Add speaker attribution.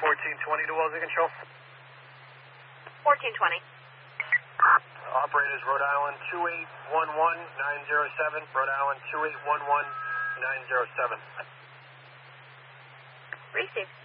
Speaker 1: 1420 to Wellesley Control.
Speaker 2: 1420.
Speaker 1: Operators, Rhode Island 2811907. Rhode Island 2811907.
Speaker 2: Received.